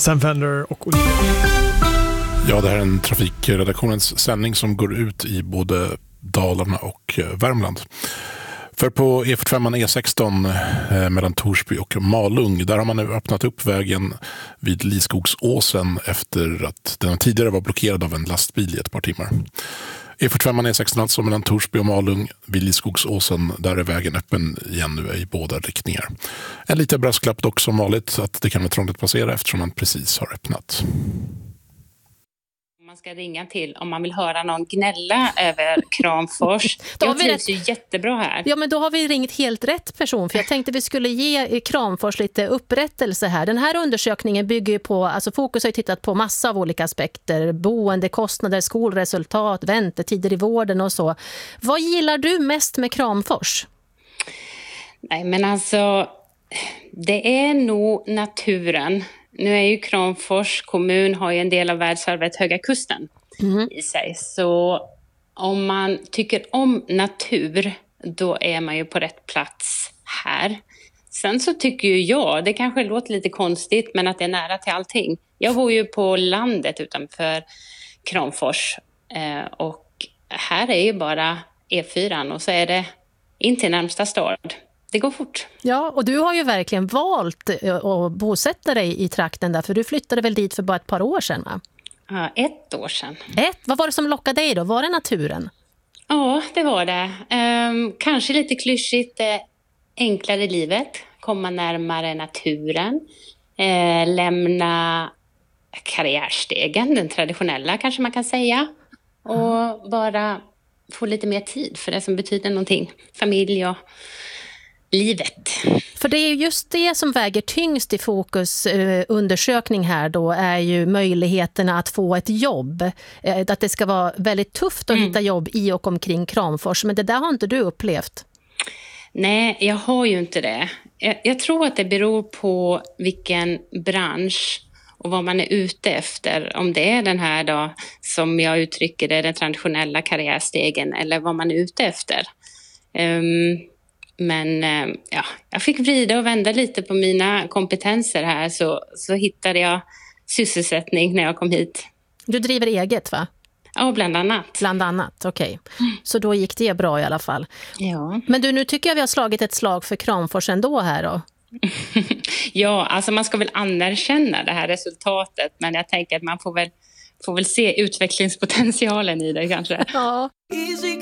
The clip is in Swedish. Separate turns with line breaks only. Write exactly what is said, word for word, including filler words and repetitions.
Sam Fender och Olivia.
Ja, det här är en trafikredaktionens sändning som går ut i både Dalarna och Värmland. För på E fyrtiofem och E sexton eh, mellan Torsby och Malung, där har man nu öppnat upp vägen vid Liskogsåsen efter att den tidigare var blockerad av en lastbil i ett par timmar. E fyrtiofem och E sexton alltså mellan Torsby och Malung vid Liskogsåsen, där är vägen öppen igen nu i båda riktningar. En liten brasklapp dock som vanligt att det kan vara trångt att passera eftersom man precis har öppnat.
Man ska ringa till om man vill höra någon gnälla över Kramfors. Jag trivs ju jättebra här.
Ja, men då har vi ringt helt rätt person, för jag tänkte vi skulle ge Kramfors lite upprättelse här. Den här undersökningen bygger ju på, alltså Fokus har ju tittat på massa av olika aspekter, boende, kostnader, skolresultat, väntetider i vården och så. Vad gillar du mest med Kramfors?
Nej, men alltså det är nog naturen. Nu är ju Kramfors kommun har ju en del av världsarvet Höga kusten mm. i sig. Så om man tycker om natur, då är man ju på rätt plats här. Sen så tycker ju jag, det kanske låter lite konstigt, men att det är nära till allting. Jag bor ju på landet utanför Kramfors eh, och här är ju bara E fyra och så är det in till närmsta stad. Det går fort.
Ja, och du har ju verkligen valt att bosätta dig i trakten där, för du flyttade väl dit för bara ett par år sedan, va?
Ja, ett år sedan.
Ett? Vad var det som lockade dig då? Var det naturen?
Ja, det var det. Ehm, kanske lite klyschigt, eh, enklare livet. Komma närmare naturen. Eh, lämna karriärstegen, den traditionella kanske man kan säga. Och bara få lite mer tid för det som betyder någonting. Familj och livet.
För det är just det som väger tyngst i Fokus eh, undersökning här då, är ju möjligheterna att få ett jobb. Eh, att det ska vara väldigt tufft att mm. hitta jobb i och omkring Kramfors, men det där har inte du upplevt.
Nej, jag har ju inte det. Jag, jag tror att det beror på vilken bransch och vad man är ute efter. Om det är den här då, som jag uttrycker det, den traditionella karriärstegen, eller vad man är ute efter. Um, Men ja, jag fick vrida och vända lite på mina kompetenser här, så, så hittade jag sysselsättning när jag kom hit.
Du driver eget, va?
Ja, bland annat.
Bland annat, okej. Okay. Mm. Så då gick det bra i alla fall.
Ja.
Men du, nu tycker jag vi har slagit ett slag för Kramfors ändå här då.
Ja, alltså man ska väl anerkänna det här resultatet, men jag tänker att man får väl, får väl se utvecklingspotentialen i det kanske.
Ja.
Easy